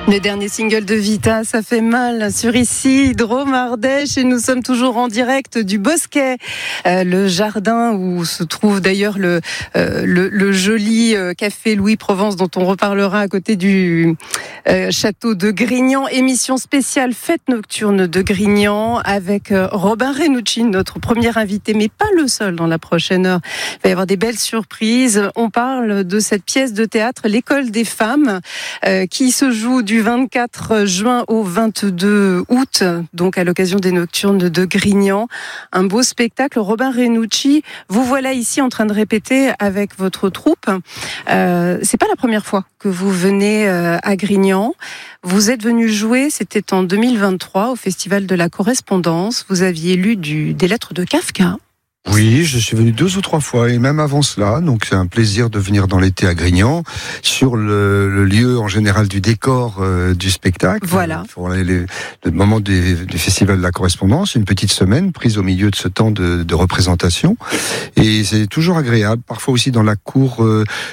Le dernier single de Vita, ça fait mal sur ici, Drôme Ardèche, et nous sommes toujours en direct du Bosquet, le jardin où se trouve d'ailleurs le joli café Louis Provence dont on reparlera à côté du château de Grignan. Émission spéciale fête nocturne de Grignan avec Robin Renucci, notre premier invité, mais pas le seul dans la prochaine heure. Il va y avoir des belles surprises. On parle de cette pièce de théâtre, L'école des femmes, qui se joue du 24 juin au 22 août, donc à l'occasion des Nocturnes de Grignan. Un beau spectacle. Robin Renucci, vous voilà ici en train de répéter avec votre troupe. C'est pas la première fois que vous venez à Grignan. Vous êtes venu jouer, c'était en 2023, au Festival de la Correspondance. Vous aviez lu des lettres de Kafka. Oui, je suis venu 2 ou 3 fois, et même avant cela, donc c'est un plaisir de venir dans l'été à Grignan, sur le lieu en général du décor du spectacle. Voilà. Pour le moment du Festival de la Correspondance, une petite semaine prise au milieu de ce temps de représentation, et c'est toujours agréable, parfois aussi dans la cour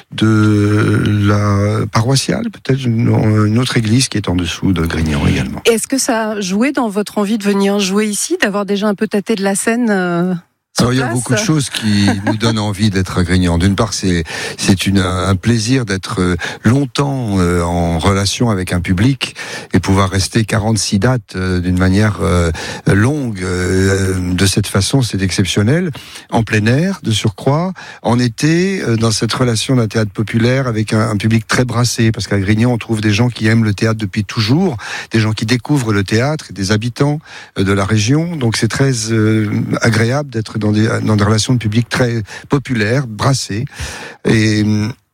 de la paroissiale, peut-être une autre église qui est en dessous de Grignan également. Est-ce que ça a joué dans votre envie de venir jouer ici, d'avoir déjà un peu tâté de la scène Alors, il y a beaucoup de choses qui nous donnent envie d'être à Grignan. D'une part, c'est un plaisir d'être longtemps en relation avec un public et pouvoir rester 46 dates d'une manière longue. De cette façon, c'est exceptionnel. En plein air, de surcroît. En été, dans cette relation d'un théâtre populaire avec un public très brassé. Parce qu'à Grignan, on trouve des gens qui aiment le théâtre depuis toujours, des gens qui découvrent le théâtre, des habitants de la région. Donc, c'est très agréable d'être dans des relations de public très populaires, brassées, et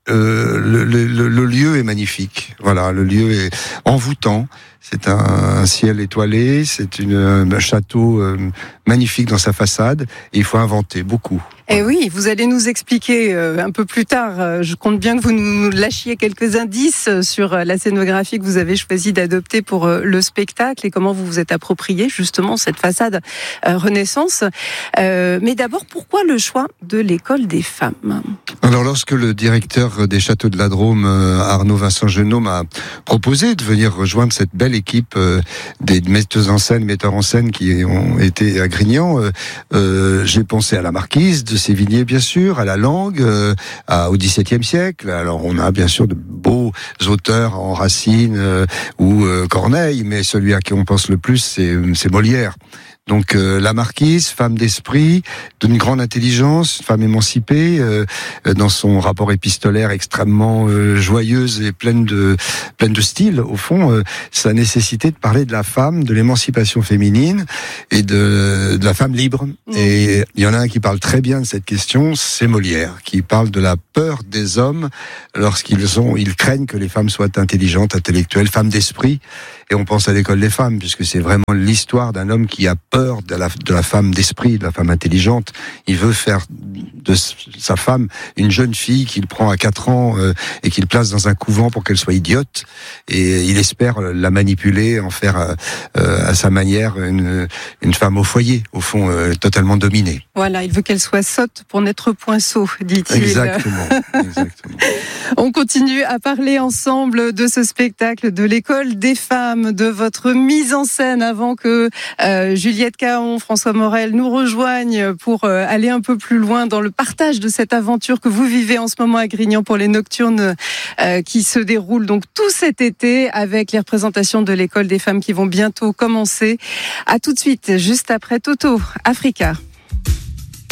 le lieu est magnifique. Voilà, le lieu est envoûtant. C'est un ciel étoilé, c'est un château magnifique dans sa façade, et il faut inventer beaucoup. Eh oui, vous allez nous expliquer un peu plus tard. Je compte bien que vous nous lâchiez quelques indices sur la scénographie que vous avez choisi d'adopter pour le spectacle et comment vous vous êtes approprié justement cette façade Renaissance. Mais d'abord, pourquoi le choix de l'école des femmes ? Alors, lorsque le directeur des Châteaux de la Drôme, Arnaud Vincent Genot, m'a proposé de venir rejoindre cette belle équipe des metteurs en scène qui ont été à Grignan, j'ai pensé à la Marquise de Sévigné, bien sûr, à la langue, au XVIIe siècle. Alors, on a bien sûr de beaux auteurs en Racine ou Corneille, mais celui à qui on pense le plus, c'est Molière. Donc la Marquise, femme d'esprit, d'une grande intelligence, femme émancipée, dans son rapport épistolaire extrêmement joyeuse et pleine de style. Au fond, sa nécessité de parler de la femme, de l'émancipation féminine et de la femme libre. Et il y en a un qui parle très bien de cette question, c'est Molière, qui parle de la peur des hommes lorsqu'ils craignent que les femmes soient intelligentes, intellectuelles, femmes d'esprit. Et on pense à l'école des femmes, puisque c'est vraiment l'histoire d'un homme qui a peur de la femme d'esprit, de la femme intelligente. Il veut faire de sa femme une jeune fille qu'il prend à 4 ans et qu'il place dans un couvent pour qu'elle soit idiote. Et il espère la manipuler, en faire à sa manière une femme au foyer, au fond totalement dominée. Voilà, il veut qu'elle soit sotte pour n'être point sot, dit-il. Exactement. On continue à parler ensemble de ce spectacle, de l'école des femmes, de votre mise en scène, avant que Juliette Caon, François Morel nous rejoignent pour aller un peu plus loin dans le partage de cette aventure que vous vivez en ce moment à Grignan pour les Nocturnes qui se déroulent donc tout cet été avec les représentations de l'école des femmes qui vont bientôt commencer. À tout de suite, juste après Toto, Africa.